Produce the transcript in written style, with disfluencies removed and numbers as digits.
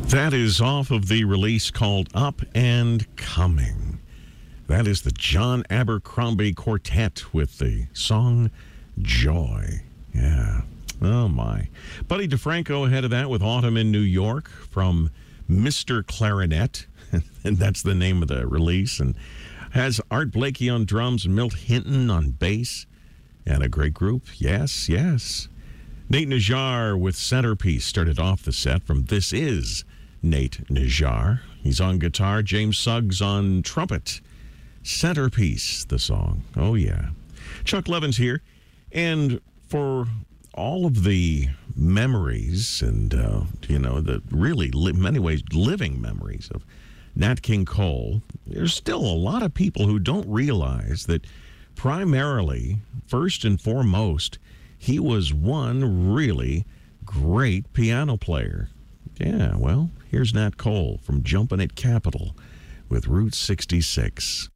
That is off of the release called Up and Coming. That is the John Abercrombie Quartet with the song Joy. Yeah. Oh, my. Buddy DeFranco ahead of that with Autumn in New York from Mr. Clarinet. And that's the name of the release. And has Art Blakey on drums, Milt Hinton on bass. And a great group. Yes, yes. Nate Najjar with Centerpiece started off the set from This Is Nate Najjar. He's on guitar. James Suggs on trumpet. Centerpiece, the song. Oh, yeah. Chuck Levin's here. And for all of the memories and, the really, many ways, living memories of Nat King Cole, there's still a lot of people who don't realize that primarily, first and foremost, he was one really great piano player. Yeah, well, here's Nat Cole from Jumpin' at Capitol with Route 66.